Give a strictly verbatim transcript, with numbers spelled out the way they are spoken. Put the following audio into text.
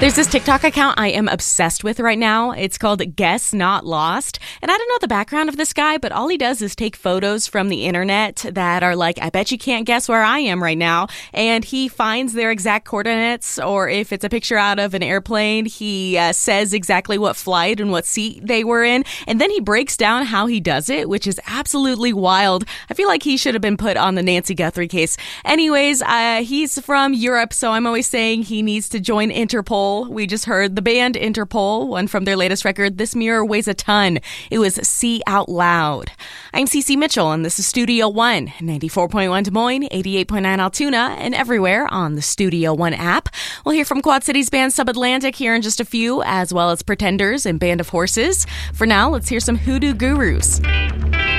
There's this TikTok account I am obsessed with right now. It's called Guess Not Lost. And I don't know the background of this guy, but all he does is take photos from the internet that are like, I bet you can't guess where I am right now. And he finds their exact coordinates, or if it's a picture out of an airplane, he uh, says exactly what flight and what seat they were in. And then he breaks down how he does it, which is absolutely wild. I feel like he should have been put on the Nancy Guthrie case. Anyways, uh, he's from Europe, so I'm always saying he needs to join Interpol. We just heard the band Interpol, one from their latest record, This Mirror Weighs a Ton. It was See Out Loud. I'm Cece Mitchell, and this is Studio One, ninety-four point one Des Moines, eighty-eight point nine Altoona, and everywhere on the Studio One app. We'll hear from Quad Cities band Subatlantic here in just a few, as well as Pretenders and Band of Horses. For now, let's hear some Hoodoo Gurus.